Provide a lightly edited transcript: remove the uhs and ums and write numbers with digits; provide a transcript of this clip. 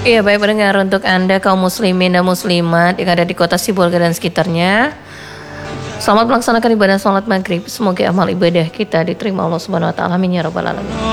Iya, baik pendengar, untuk Anda kaum muslimin dan muslimat yang ada di kota Sibolga dan sekitarnya, selamat melaksanakan ibadah sholat maghrib. Semoga amal ibadah kita diterima Allah Subhanahu wa taala. Amin ya rabbal alamin.